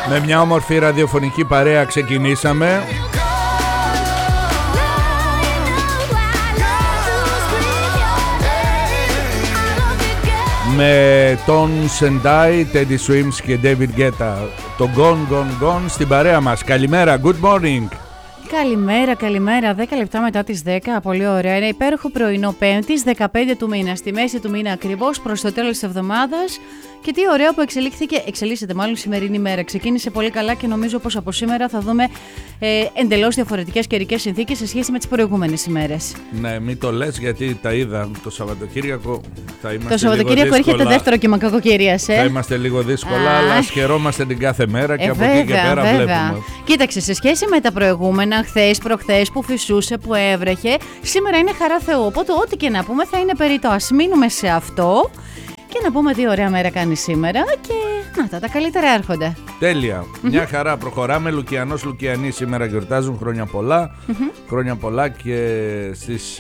Με μια όμορφη ραδιοφωνική παρέα ξεκινήσαμε. Με τον Σεντάι, Teddy Swims και David Guetta. Το Gone Gone Gone στην παρέα μας. Καλημέρα, good morning. Καλημέρα, 10 λεπτά μετά τις 10, πολύ ωραία. Είναι υπέροχο πρωινό Πέμπτης, 15 του μήνα, στη μέση του μήνα ακριβώς, προς το τέλος της εβδομάδας. Και τι ωραίο που εξελίσσεται μάλλον η σημερινή μέρα. Ξεκίνησε πολύ καλά και νομίζω πως από σήμερα θα δούμε εντελώς διαφορετικές καιρικές συνθήκες σε σχέση με τις προηγούμενες ημέρες. Ναι, μην το λες γιατί τα είδα το Σαββατοκύριακο. Θα είμαστε το Σαββατοκύριακο έρχεται δεύτερο κύμα κακοκαιρίας. Θα είμαστε λίγο δύσκολα, αλλά χαιρόμαστε την κάθε μέρα και από εκεί και πέρα βλέπουμε. Κοίταξε, σε σχέση με τα προηγούμενα, χθες, προχθές που φυσούσε, που έβρεχε, σήμερα είναι χαρά Θεού. Οπότε, ό,τι και να πούμε θα είναι περιττό. Ας μείνουμε σε αυτό. Και να πούμε τι ωραία μέρα κάνει σήμερα και να τα καλύτερα έρχονται. Τέλεια. Μια χαρά. Προχωράμε. Λουκιανός, Λουκιανοί σήμερα γιορτάζουν. Χρόνια πολλά. Χρόνια πολλά και στις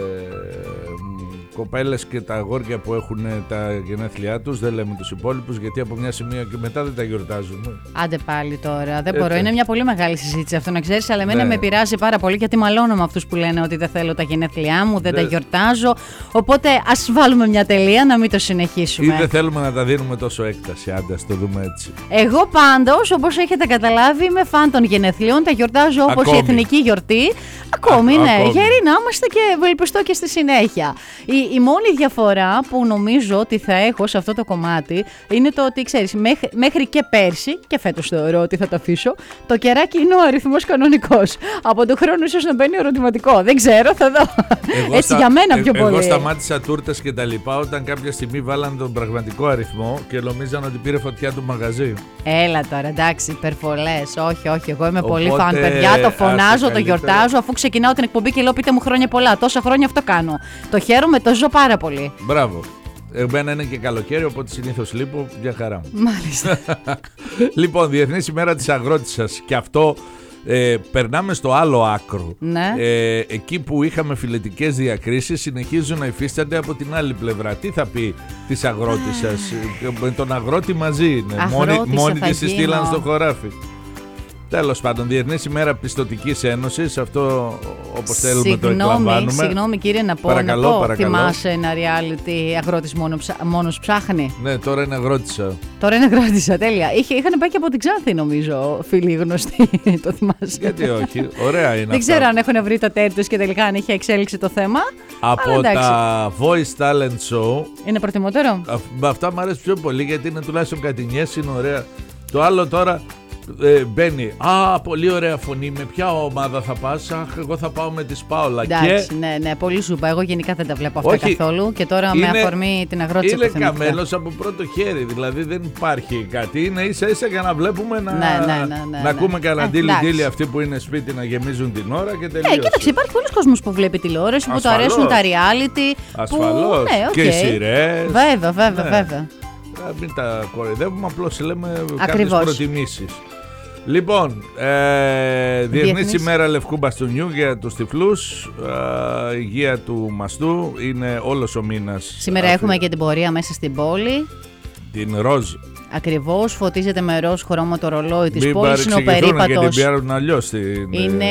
κοπέλες και τα αγόρια που έχουν τα γενέθλιά τους. Δεν λέμε τους υπόλοιπους γιατί από μια σημεία και μετά δεν τα γιορτάζουν. Άντε πάλι τώρα. Δεν μπορώ. Είναι μια πολύ μεγάλη συζήτηση αυτό να ξέρεις, αλλά εμένα με πειράζει πάρα πολύ γιατί μαλώνω με αυτούς που λένε ότι δεν θέλω τα γενέθλιά μου, δεν τα γιορτάζω. Οπότε ας βάλουμε μια τελεία να μην το συνεχίσουμε. Ή δεν θέλουμε να τα δίνουμε τόσο έκταση. Άντε, ας το δούμε έτσι. Εγώ πάντως, όπως έχετε καταλάβει, είμαι φαν των γενεθλίων. Τα γιορτάζω όπως η εθνική γιορτή. Ακόμη, ναι. Γεροί να είμαστε και ευελπιστώ και στη συνέχεια. Η μόνη διαφορά που νομίζω ότι θα έχω σε αυτό το κομμάτι είναι το ότι, ξέρεις, μέχρι και πέρσι, και φέτος θεωρώ ότι θα το αφήσω, το κεράκι είναι ο αριθμός κανονικός. Από τον χρόνο ίσως να μπαίνει ερωτηματικό. Δεν ξέρω, θα δω. Έτσι για μένα πιο πολύ. Εγώ σταμάτησα τούρτες και τα λοιπά όταν κάποια στιγμή βάλαν τον πραγματικό αριθμό και νομίζαν ότι πήρε φωτιά του μαγαζί. Έλα τώρα, εντάξει, υπερβολές. Όχι, εγώ είμαι πολύ φαν, παιδιά. Το φωνάζω, το γιορτάζω, αφού ξεκινάω την εκπομπή και λέω πείτε μου χρόνια πολλά. Τόσα χρόνια αυτό κάνω. Το χαίρομαι, το ζω πάρα πολύ. Μπράβο. Εμένα είναι και καλοκαίρι, οπότε συνήθως λείπω, μια χαρά. Μάλιστα. Λοιπόν, Διεθνής ημέρα της αγρότισσας. Και αυτό περνάμε στο άλλο άκρο. Ναι. Εκεί που είχαμε φιλετικές διακρίσεις συνεχίζουν να υφίστανται από την άλλη πλευρά. Τι θα πει της αγρότισσας? Με τον αγρότη μαζί είναι. Μόνοι της στείλαν στο χωράφι. Τέλος πάντων, Διεθνής ημέρα Πιστωτικής Ένωσης. Αυτό όπως θέλουμε το εκλαμβάνουμε. Συγγνώμη κύριε, να πω. Παρακαλώ. Θυμάσαι ένα reality αγρότης μόνος ψάχνει? Ναι, τώρα είναι αγρότισσα. Τώρα είναι αγρότισσα, τέλεια. Είχαν πάει και από την Ξάνθη νομίζω, φίλοι γνωστοί. Το θυμάσαι? Γιατί όχι, ωραία είναι. Δεν ξέρω αν έχουν βρει τα τέρι τους και τελικά αν είχε εξέλιξει το θέμα. Από τα Voice Talent Show. Είναι προτιμότερο. Αυτά μου αρέσει πιο πολύ γιατί είναι τουλάχιστον κατηνιές, είναι ωραία. Το άλλο τώρα. Μπαίνει. Πολύ ωραία φωνή. Με ποια ομάδα θα πας? Εγώ θα πάω με τη Σπάολα. Εντάξει, και... ναι, πολύ σούπα. Εγώ γενικά δεν τα βλέπω αυτά καθόλου. Και τώρα με αφορμή την αγρότηση. Είναι καμέλος από πρώτο χέρι. Δηλαδή δεν υπάρχει κάτι. Είναι ίσα-ίσα για να βλέπουμε να ακούμε κανένα ντύλι αυτοί που είναι σπίτι να γεμίζουν την ώρα και τελείωσε. Κοίταξε, υπάρχει πολλοί κόσμος που βλέπει τηλεόραση, που του αρέσουν τα reality. Ασφαλώς. Και οι σειρές. Βέβαια. Μην τα κοροϊδεύουμε, απλώς λέμε κάποιες προτιμήσεις. Λοιπόν, Διεθνής ημέρα λευκού μπαστούνιου για τους τυφλούς. Υγεία του μαστού είναι όλος ο μήνας. Σήμερα έχουμε και την πορεία μέσα στην πόλη. Την ροζ. Ακριβώς, φωτίζεται με ροζ χρώμα το ρολόι της πόλης. Είναι ο περίπατος. Είναι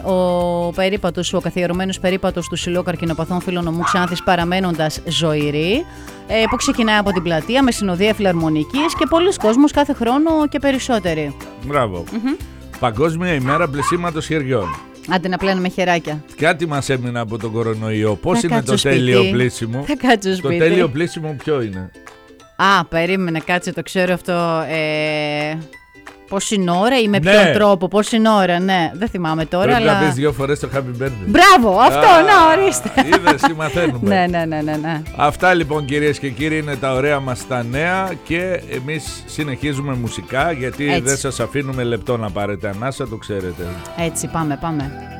ο περίπατος, ο καθιερωμένος περίπατος του Συλλόγου Καρκινοπαθών Φίλων Νομού Ξάνθης παραμένοντας ζωηρή, που ξεκινάει από την πλατεία με συνοδεία φιλαρμονικής και πολλοί κόσμος κάθε χρόνο και περισσότεροι. Μπράβο. Παγκόσμια ημέρα πλυσίματος χεριών. Άντε να πλένουμε χεράκια. Κάτι μας έμεινε από τον κορονοϊό. Πώς είναι το τέλειο πλήσιμο? Θα κάτσω σπίτι. Το τέλειο πλήσιμο ποιο είναι? Περίμενε, κάτσε, το ξέρω αυτό. Πόση ώρα ή με ποιον τρόπο, πόση ώρα, ναι, δεν θυμάμαι τώρα. Πρέπει να πεις 2 φορές το happy birthday. Μπράβο, αυτό, να ορίστε. Είδες, συμμαθαίνουμε. Ναι. Αυτά λοιπόν κυρίες και κύριοι είναι τα ωραία μας τα νέα και εμείς συνεχίζουμε μουσικά γιατί δεν σας αφήνουμε λεπτό να πάρετε ανάσα, το ξέρετε. Έτσι, πάμε.